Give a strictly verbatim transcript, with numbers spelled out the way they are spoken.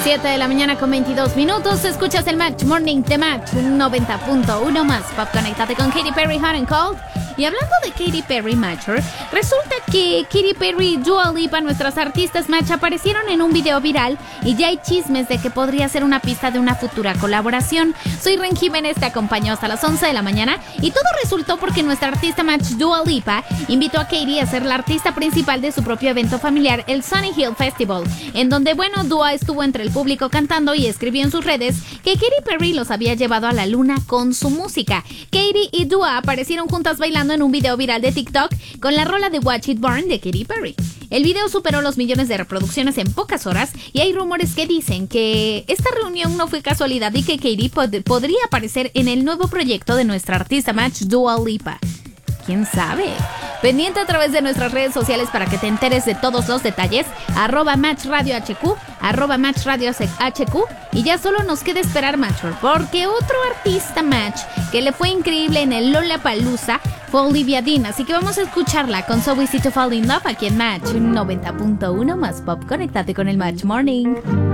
siete de la mañana con veintidós minutos. Escuchas el Match Morning de Match noventa punto uno más Pop. Conéctate con Katy Perry, Hot and Cold. Y hablando de Katy Perry, Matcher, resulta que Katy Perry y Dua Lipa, nuestras artistas Match, aparecieron en un video viral y ya hay chismes de que podría ser una pista de una futura colaboración. Soy Ren Jiménez, te acompaño hasta las once de la mañana y todo resultó porque nuestra artista Match, Dua Lipa, invitó a Katy a ser la artista principal de su propio evento familiar, el Sunny Hill Festival, en donde, bueno, Dua estuvo entre el público cantando y escribió en sus redes que Katy Perry los había llevado a la luna con su música. Katy y Dua aparecieron juntas bailando en un video viral de TikTok con la rola de Watch It Burn de Katy Perry. El video superó los millones de reproducciones en pocas horas y hay rumores que dicen que esta reunión no fue casualidad y que Katy pod- podría aparecer en el nuevo proyecto de nuestra artista Match, Dua Lipa. ¿Quién sabe? Pendiente a través de nuestras redes sociales para que te enteres de todos los detalles. Arroba Match Radio H Q, arroba Match Radio H Q. Y ya solo nos queda esperar, Matcher, porque otro artista Match que le fue increíble en el Lollapalooza fue Olivia Dean. Así que vamos a escucharla con So Easy to Fall in Love aquí en Match noventa punto uno más Pop. Conéctate con el Match Morning.